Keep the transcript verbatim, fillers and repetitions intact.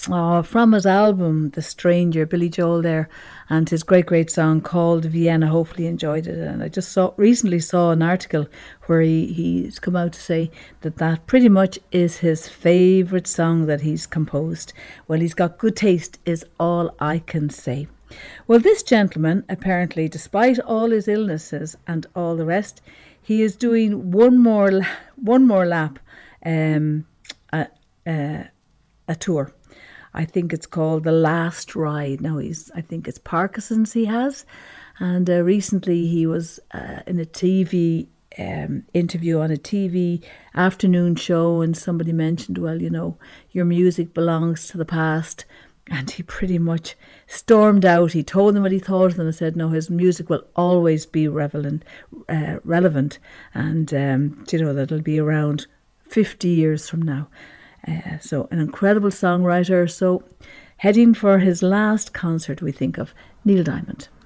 Oh, from his album The Stranger, Billy Joel there, and his great, great song called Vienna. Hopefully you enjoyed it. And I just saw recently saw an article where he, he's come out to say that that pretty much is his favourite song that he's composed. Well, he's got good taste is all I can say. Well, this gentleman, apparently, despite all his illnesses and all the rest, he is doing one more, one more lap, um, a, a, a tour. I think it's called The Last Ride. Now, he's, I think it's Parkinson's he has. And uh, recently he was uh, in a T V um, interview on a T V afternoon show, and somebody mentioned, well, you know, your music belongs to the past. And he pretty much stormed out. He told them what he thought of them and said, no, his music will always be relevant, uh, relevant. And, um, you know, that'll be around fifty years from now. Uh, so an incredible songwriter. So heading for his last concert, we think of Neil Diamond.